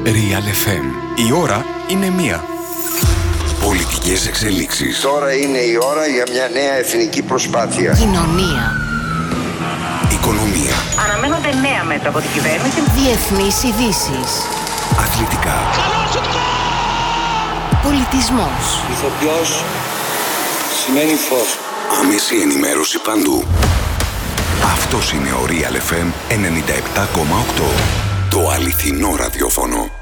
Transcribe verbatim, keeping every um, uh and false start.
Real εφ εμ. Η ώρα είναι μία. Πολιτικές εξελίξεις. Τώρα είναι η ώρα για μια νέα εθνική προσπάθεια. Κοινωνία. Οικονομία. Αναμένονται νέα μέτρα από την κυβέρνηση. Διεθνείς ειδήσεις. Αθλητικά. Πολιτισμός. Ηθοποιός σημαίνει φως. Άμεση ενημέρωση παντού. Αυτός είναι ο Real εφ εμ ενενήντα επτά κόμμα οκτώ. Το αληθινό ραδιόφωνο.